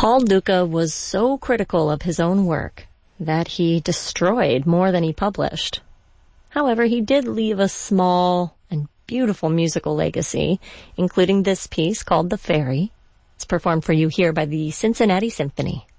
Paul Duca was so critical of his own work that he destroyed more than he published. However, he did leave a small and beautiful musical legacy, including this piece called The Ferry. It's performed for you here by the Cincinnati Symphony.